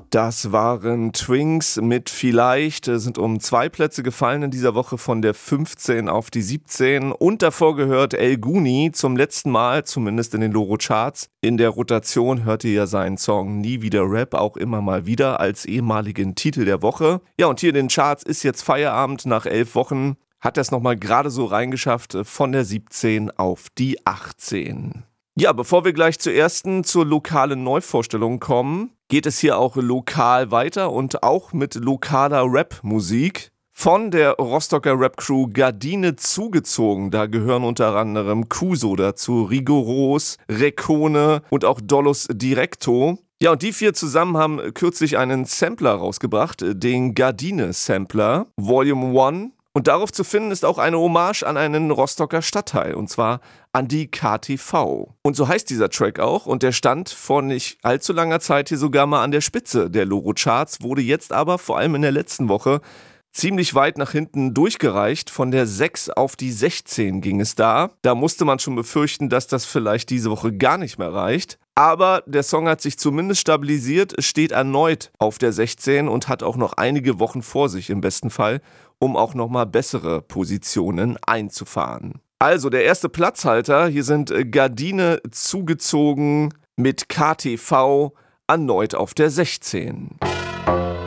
Das waren Twinks mit Vielleicht, sind um 2 Plätze gefallen in dieser Woche von der 15 auf die 17 und davor gehört El Guni zum letzten Mal, zumindest in den Loro-Charts. In der Rotation hört ihr ja seinen Song Nie wieder Rap auch immer mal wieder als ehemaligen Titel der Woche. Ja, und hier in den Charts ist jetzt Feierabend nach 11 Wochen. Hat er es nochmal gerade so reingeschafft von der 17 auf die 18. Ja, bevor wir gleich zur lokalen Neuvorstellung kommen, geht es hier auch lokal weiter und auch mit lokaler Rap-Musik. Von der Rostocker Rap-Crew Gardine zugezogen, da gehören unter anderem Kuso dazu, Rigoros, Rekone und auch Dollos Directo. Ja, und die 4 zusammen haben kürzlich einen Sampler rausgebracht, den Gardine Sampler, Volume 1. Und darauf zu finden ist auch eine Hommage an einen Rostocker Stadtteil, und zwar an die KTV. Und so heißt dieser Track auch, und der stand vor nicht allzu langer Zeit hier sogar mal an der Spitze der Loro-Charts, wurde jetzt aber vor allem in der letzten Woche ziemlich weit nach hinten durchgereicht. Von der 6 auf die 16 ging es da. Da musste man schon befürchten, dass das vielleicht diese Woche gar nicht mehr reicht. Aber der Song hat sich zumindest stabilisiert, steht erneut auf der 16 und hat auch noch einige Wochen vor sich im besten Fall, um auch nochmal bessere Positionen einzufahren. Also der erste Platzhalter, hier sind Gardine zugezogen mit KTV erneut auf der 16.